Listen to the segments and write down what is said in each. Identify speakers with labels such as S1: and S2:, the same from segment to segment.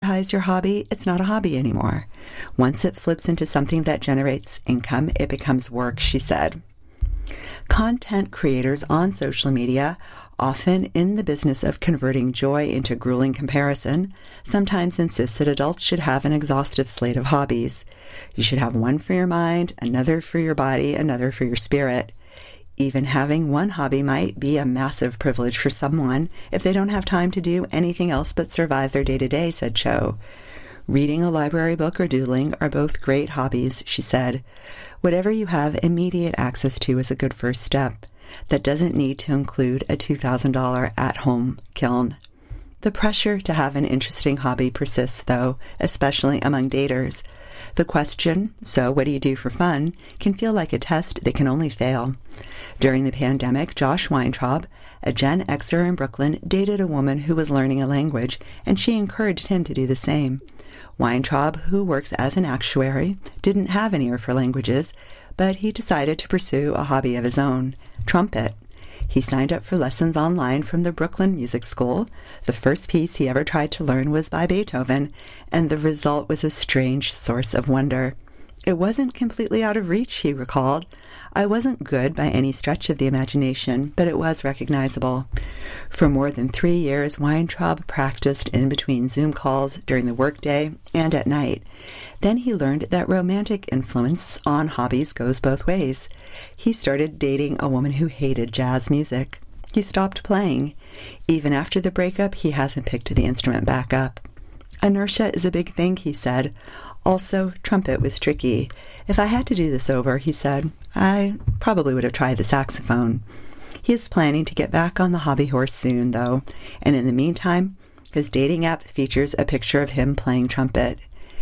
S1: monetize your hobby, it's not a hobby anymore. Once it flips into something that generates income, it becomes work, she said. Content creators on social media, often in the business of converting joy into grueling comparison, sometimes insist that adults should have an exhaustive slate of hobbies. You should have one for your mind, another for your body, another for your spirit. Even having one hobby might be a massive privilege for someone if they don't have time to do anything else but survive their day-to-day, said Cho. Reading a library book or doodling are both great hobbies, she said. Whatever you have immediate access to is a good first step. That doesn't need to include a $2,000 at-home kiln. The pressure to have an interesting hobby persists, though, especially among daters. The question, so what do you do for fun, can feel like a test that can only fail. During the pandemic, Josh Weintraub, a Gen Xer in Brooklyn, dated a woman who was learning a language, and she encouraged him to do the same. Weintraub, who works as an actuary, didn't have an ear for languages, but he decided to pursue a hobby of his own, trumpet. He signed up for lessons online from the Brooklyn Music School. The first piece he ever tried to learn was by Beethoven, and the result was a strange source of wonder. It wasn't completely out of reach, he recalled. I wasn't good by any stretch of the imagination, but it was recognizable. For more than 3 years, Weintraub practiced in between Zoom calls during the workday and at night. Then he learned that romantic influence on hobbies goes both ways. He started dating a woman who hated jazz music. He stopped playing. Even after the breakup, he hasn't picked the instrument back up. Inertia is a big thing, he said. Also, trumpet was tricky. If I had to do this over, he said, I probably would have tried the saxophone. He is planning to get back on the hobby horse soon, though, and in the meantime, his dating app features a picture of him playing trumpet.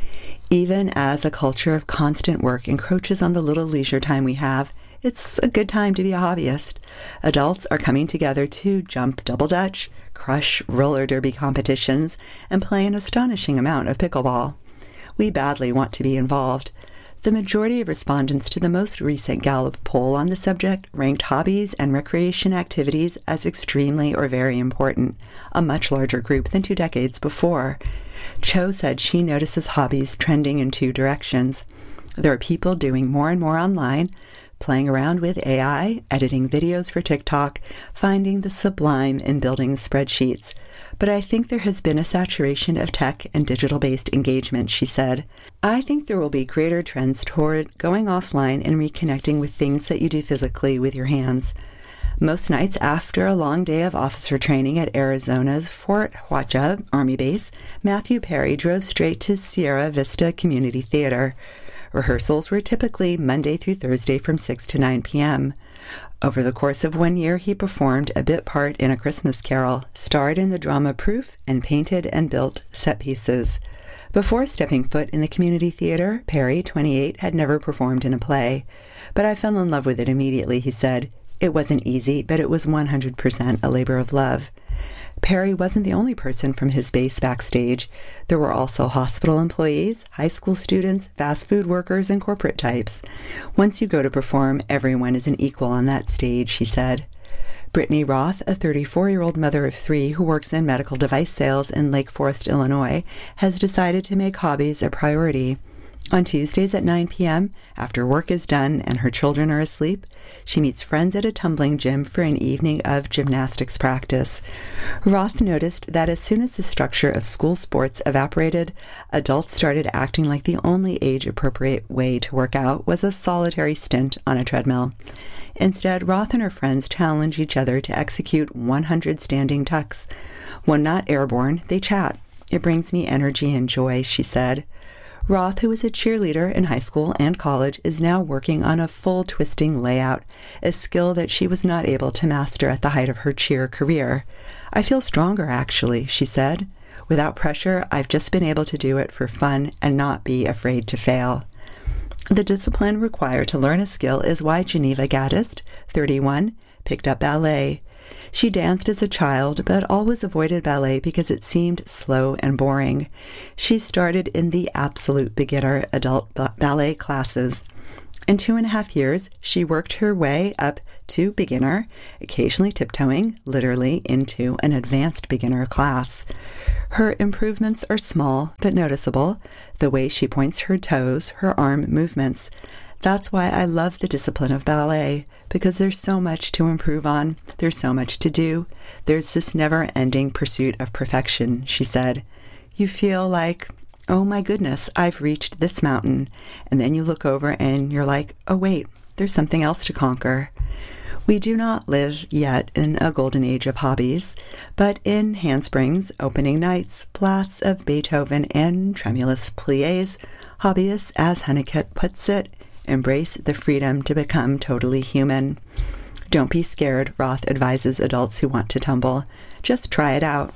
S1: Even as a culture of constant work encroaches on the little leisure time we have, it's a good time to be a hobbyist. Adults are coming together to jump double dutch, crush roller derby competitions, and play an astonishing amount of pickleball. We badly want to be involved. The majority of respondents to the most recent Gallup poll on the subject ranked hobbies and recreation activities as extremely or very important, a much larger group than 2 decades before. Cho said she notices hobbies trending in 2 directions. There are people doing more and more online, playing around with AI, editing videos for TikTok, finding the sublime in building spreadsheets. But I think there has been a saturation of tech and digital-based engagement, she said. I think there will be greater trends toward going offline and reconnecting with things that you do physically with your hands. Most nights after a long day of officer training at Arizona's Fort Huacha Army Base, Matthew Perry drove straight to Sierra Vista Community Theater. Rehearsals were typically Monday through Thursday from 6 to 9 p.m. Over the course of 1 year, he performed a bit part in A Christmas Carol, starred in the drama Proof, and painted and built set pieces. Before stepping foot in the community theater, Perry, 28, had never performed in a play. But I fell in love with it immediately, he said. It wasn't easy, but it was 100% a labor of love. Perry wasn't the only person from his base backstage. There were also hospital employees, high school students, fast food workers, and corporate types. Once you go to perform, everyone is an equal on that stage, she said. Brittany Roth, a 34-year-old mother of 3 who works in medical device sales in Lake Forest, Illinois, has decided to make hobbies a priority. On Tuesdays at 9 p.m., after work is done and her children are asleep, she meets friends at a tumbling gym for an evening of gymnastics practice. Roth noticed that as soon as the structure of school sports evaporated, adults started acting like the only age-appropriate way to work out was a solitary stint on a treadmill. Instead, Roth and her friends challenge each other to execute 100 standing tucks. When not airborne, they chat. It brings me energy and joy, she said. Roth, who was a cheerleader in high school and college, is now working on a full twisting layout, a skill that she was not able to master at the height of her cheer career. I feel stronger, actually, she said. Without pressure, I've just been able to do it for fun and not be afraid to fail. The discipline required to learn a skill is why Geneva Gaddist, 31, picked up ballet. She danced as a child, but always avoided ballet because it seemed slow and boring. She started in the absolute beginner adult ballet classes. In 2.5 years, she worked her way up to beginner, occasionally tiptoeing, literally, into an advanced beginner class. Her improvements are small but noticeable, the way she points her toes, her arm movements. That's why I love the discipline of ballet, because there's so much to improve on, there's so much to do, there's this never-ending pursuit of perfection, she said. You feel like, oh my goodness, I've reached this mountain. And then you look over and you're like, oh wait, there's something else to conquer. We do not live yet in a golden age of hobbies, but in handsprings, opening nights, blasts of Beethoven, and tremulous pliés, hobbyists, as Honeycutt puts it, embrace the freedom to become totally human. Don't be scared, Roth advises adults who want to tumble. Just try it out.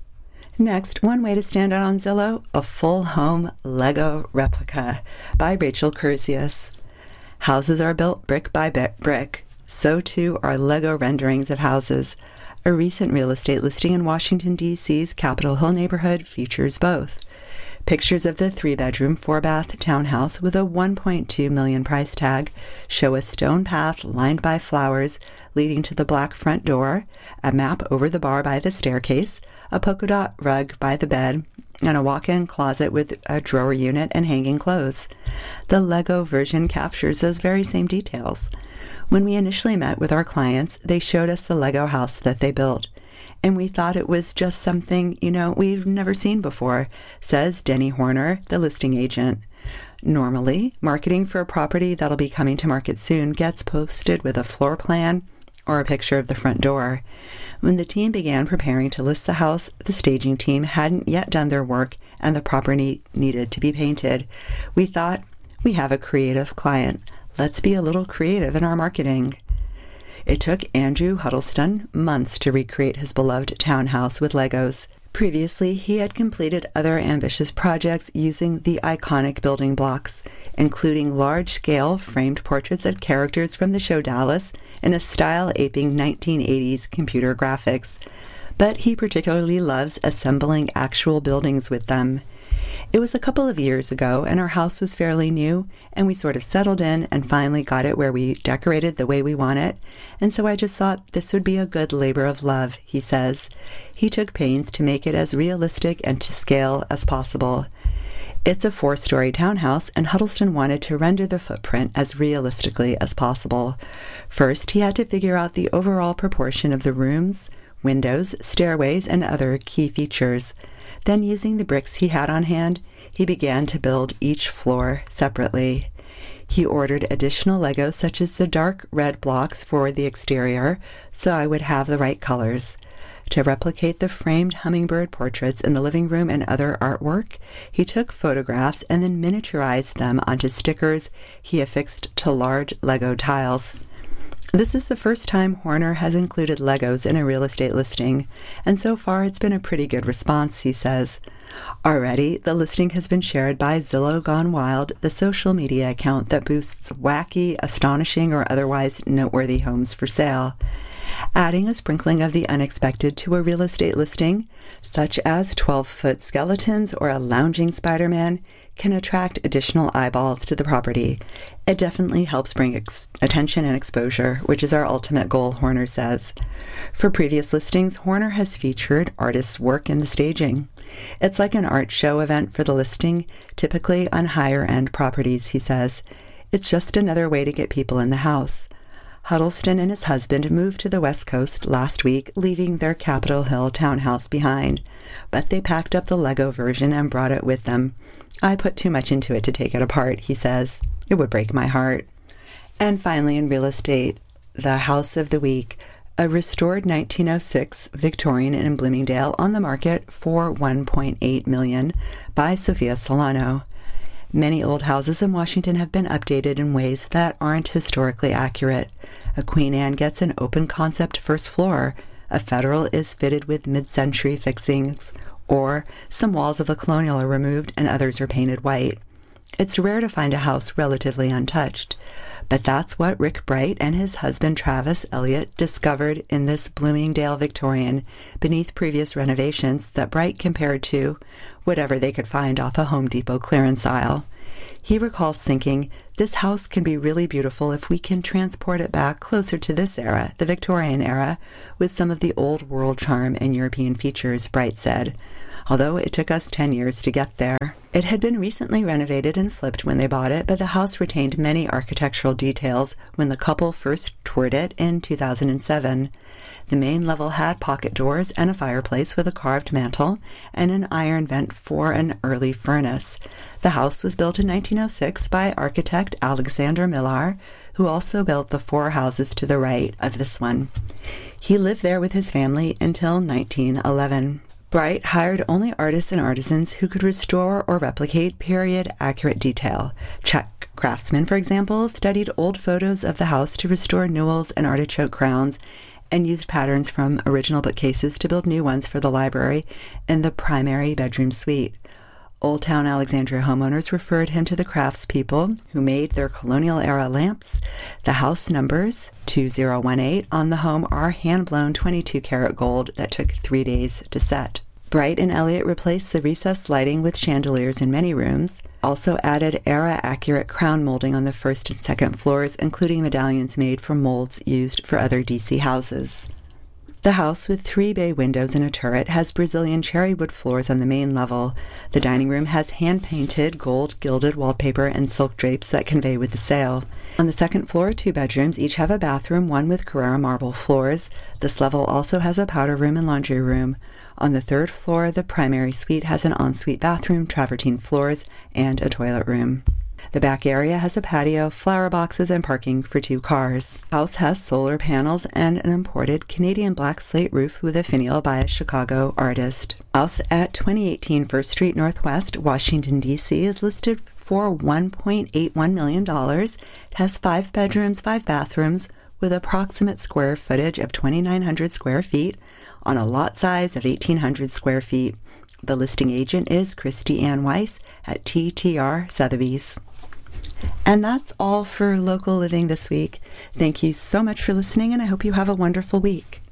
S1: Next, one way to stand out on Zillow, a full home Lego replica by Rachel Curzius. Houses are built brick by brick. So too are Lego renderings of houses. A recent real estate listing in Washington, D.C.'s Capitol Hill neighborhood features both. Pictures of the 3-bedroom, 4-bath townhouse with a $1.2 million price tag show a stone path lined by flowers leading to the black front door, a map over the bar by the staircase, a polka dot rug by the bed, and a walk-in closet with a drawer unit and hanging clothes. The Lego version captures those very same details. When we initially met with our clients, they showed us the Lego house that they built, and we thought it was just something, we've never seen before, says Denny Horner, the listing agent. Normally, marketing for a property that'll be coming to market soon gets posted with a floor plan or a picture of the front door. When the team began preparing to list the house, the staging team hadn't yet done their work and the property needed to be painted. We thought, we have a creative client. Let's be a little creative in our marketing. It took Andrew Huddleston months to recreate his beloved townhouse with Legos. Previously, he had completed other ambitious projects using the iconic building blocks, including large-scale framed portraits of characters from the show Dallas in a style aping 1980s computer graphics. But he particularly loves assembling actual buildings with them. It was a couple of years ago, and our house was fairly new, and we sort of settled in and finally got it where we decorated the way we want it, and so I just thought this would be a good labor of love, he says. He took pains to make it as realistic and to scale as possible. It's a 4-story townhouse, and Huddleston wanted to render the footprint as realistically as possible. First, he had to figure out the overall proportion of the rooms, windows, stairways, and other key features. Then, using the bricks he had on hand, he began to build each floor separately. He ordered additional Legos such as the dark red blocks for the exterior, so I would have the right colors. To replicate the framed hummingbird portraits in the living room and other artwork, he took photographs and then miniaturized them onto stickers he affixed to large Lego tiles. This is the first time Horner has included Legos in a real estate listing, and so far it's been a pretty good response, he says. Already, the listing has been shared by Zillow Gone Wild, the social media account that boosts wacky, astonishing, or otherwise noteworthy homes for sale. Adding a sprinkling of the unexpected to a real estate listing, such as 12-foot skeletons or a lounging Spider-Man, can attract additional eyeballs to the property. It definitely helps bring attention and exposure, which is our ultimate goal, Horner says. For previous listings, Horner has featured artists' work in the staging. It's like an art show event for the listing, typically on higher-end properties, he says. It's just another way to get people in the house. Huddleston and his husband moved to the West Coast last week, leaving their Capitol Hill townhouse behind. But they packed up the Lego version and brought it with them. I put too much into it to take it apart, he says. It would break my heart. And finally, in real estate, the house of the week, a restored 1906 Victorian in Bloomingdale on the market for $1.8 million by Sophia Solano. Many old houses in Washington have been updated in ways that aren't historically accurate. A Queen Anne gets an open-concept first floor, a Federal is fitted with mid-century fixings, or some walls of the colonial are removed and others are painted white. It's rare to find a house relatively untouched, but that's what Rick Bright and his husband Travis Elliott discovered in this Bloomingdale Victorian beneath previous renovations that Bright compared to whatever they could find off a Home Depot clearance aisle. He recalls thinking, "This house can be really beautiful if we can transport it back closer to this era, the Victorian era, with some of the old world charm and European features," Bright said, although it took us 10 years to get there. It had been recently renovated and flipped when they bought it, but the house retained many architectural details when the couple first toured it in 2007. The main level had pocket doors and a fireplace with a carved mantel and an iron vent for an early furnace. The house was built in 1906 by architect Alexander Millar, who also built the 4 houses to the right of this one. He lived there with his family until 1911. Bright hired only artists and artisans who could restore or replicate period-accurate detail. Czech craftsmen, for example, studied old photos of the house to restore newels and artichoke crowns and used patterns from original bookcases to build new ones for the library in the primary bedroom suite. Old Town Alexandria homeowners referred him to the craftspeople who made their colonial-era lamps. The house numbers 2018 on the home are hand-blown 22-karat gold that took 3 days to set. Bright and Elliott replaced the recessed lighting with chandeliers in many rooms, also added era-accurate crown molding on the first and second floors, including medallions made from molds used for other DC houses. The house, with 3 bay windows and a turret, has Brazilian cherry wood floors on the main level. The dining room has hand-painted gold gilded wallpaper and silk drapes that convey with the sale. On the second floor, 2 bedrooms each have a bathroom, one with Carrara marble floors. This level also has a powder room and laundry room. On the 3rd floor, the primary suite has an ensuite bathroom, travertine floors, and a toilet room. The back area has a patio, flower boxes, and parking for 2 cars. The house has solar panels and an imported Canadian black slate roof with a finial by a Chicago artist. House at 2018 First Street Northwest, Washington, D.C. is listed for $1.81 million. It has 5 bedrooms, 5 bathrooms, with approximate square footage of 2,900 square feet on a lot size of 1,800 square feet. The listing agent is Christy Ann Weiss at TTR Sotheby's. And that's all for Local Living this week. Thank you so much for listening, and I hope you have a wonderful week.